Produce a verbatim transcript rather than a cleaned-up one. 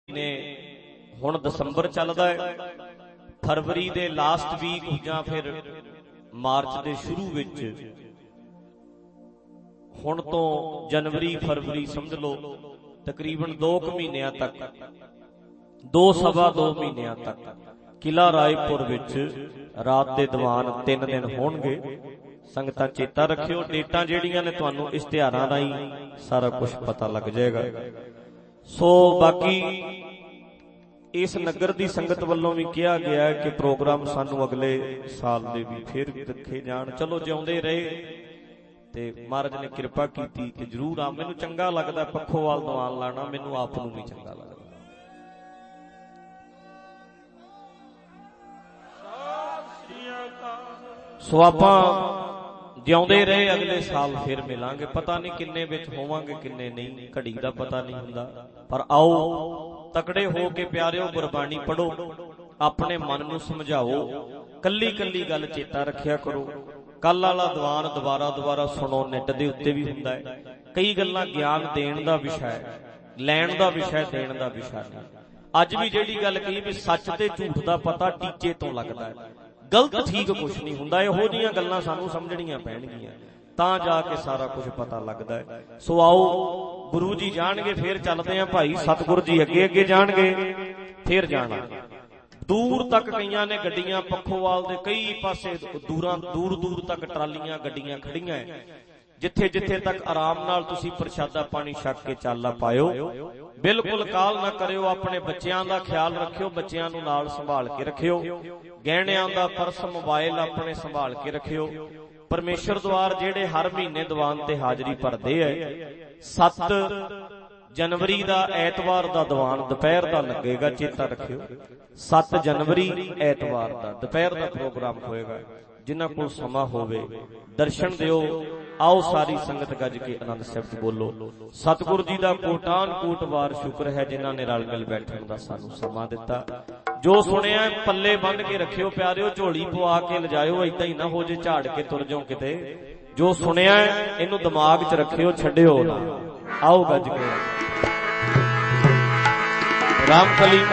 ने हुण दसंबर चलदा है, फरवरी दे लास्ट वीक जां फिर मार्च दे शुरू विच हुण तो जनवरी फरवरी समझ लो तकरीबन दो क महीनिਆਂ तक दो सवा दो महीनिਆਂ तक किला रायपुर विच रात दे दीवान तीन दिन होणगे। संगतां चेता रखियो, डेटां जेहड़ियां ने तुहानूं इश्तिहारां राहीं सारा कुछ पता लग जाएगा। सो बाकी इस नगर दी संगत वल्लों भी कहा गया है कि प्रोग्राम सानू अगले साल दे भी फिर रखे जाण। चलो जिउंदे रहे ते महाराज ने किरपा कीती कि जरूर आ। मैनूं चंगा लगदा पखोवाल दीवान लाना, मैनूं आप नूं भी चंगा लगदा। सो आपां जिउंदे रहे अगले साल फिर मिलांगे। पता नहीं किन्ने विच होवांगे किन्ने नहीं, घड़ी दा पता नहीं हुंदा। पर आओ तकड़े हो के प्यारिओ गुरबाणी पढ़ो, अपने मन नूं समझाओ, कल्ली कल्ली गल चेता रखिया करो। कल वाला दीवान दोबारा दोबारा सुनो, नेट दे उत्ते भी हुंदा है। कई गल्लां ज्ञान देण दा विषय, लैण दा विषय, देण दा विषय नहीं। अज भी जिहड़ी गल कही भी सच ते झूठ दा पता टीचे तो लगदा है, गलत ठीक कुछ नहीं हुंदा। इहो जिहियां गल्लां सानूं समझणीਆਂ पैणगीਆਂ तां जाके सारा कुछ पता लगदा है। सो आओ गुरु जी जाणगे फिर चलदे आ भाई, सतगुर जी अगे अगे जाणगे फिर जाना। दूर तक कईयां ने गड्डियां पखोवाल दे कई पासे दूरां दूर दूर तक ट्रालियां गड्डियां खड़ियां है। जिथे जिथे तक आराम नाल तुसी प्रशादा पानी छक के चाला पायो। बिल्कुल काल ना करियो, अपने बच्चियां दा ख्याल रखियो, बच्चियां नूं नाल संभाल के रखियो, गहणियां दा पर्स मोबाइल अपने संभाल के रखियो। परमेश्वर द्वार जेड़े हर महीने दीवान ते हाजरी भरदे है, सत्त जनवरी दा ऐतवार दा दीवान दोपहर दा लगेगा, चेता रखियो। सत्त जनवरी ऐतवार दा दोपहर दा प्रोग्राम होएगा। जिन्हां कोल समा होवे दर्शन दिओ। आओ सारी संगत गज के आनंद शब्द बोलो। सतगुरु जी दा कोटान कोट वार शुक्र है जिन्हां ने रल मिल बैठण दा सानू समा दिता। जो सुनिया पल्ले बन के रखियो प्यारिओ, झोली पवा के लजायो, इदां ही ना हो जे झाड़ के तुर जाओ किते। जो सुनिया इनू दिमाग च रखियो, छड्डिओ ना। आओ गज के राम कली